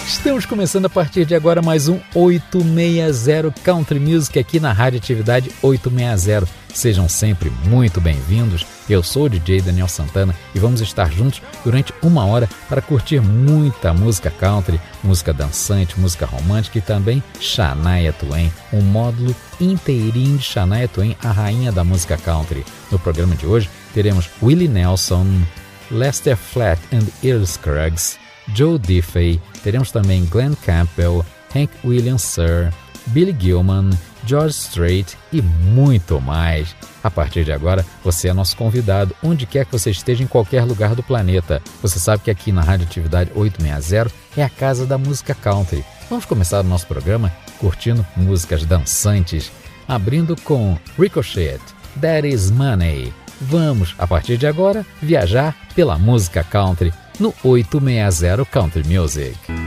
Estamos começando a partir de agora mais um 860 Country Music aqui na Rádio Atividade 860. Sejam sempre muito bem-vindos. Eu sou o DJ Daniel Santana e vamos estar juntos durante uma hora para curtir muita música country, música dançante, música romântica e também Shania Twain, um módulo inteirinho de Shania Twain, a rainha da música country. No programa de hoje teremos Willie Nelson, Lester Flatt and Earl Scruggs, Joe Diffie, teremos também Glenn Campbell, Hank Williams Sr., Billy Gilman, George Strait e muito mais. A partir de agora, você é nosso convidado, onde quer que você esteja em qualquer lugar do planeta. Você sabe que aqui na Rádio Atividade 860 é a casa da música country. Vamos começar o nosso programa curtindo músicas dançantes, abrindo com Ricochet, That Is Money. Vamos, a partir de agora, viajar pela música country no 860 Country Music.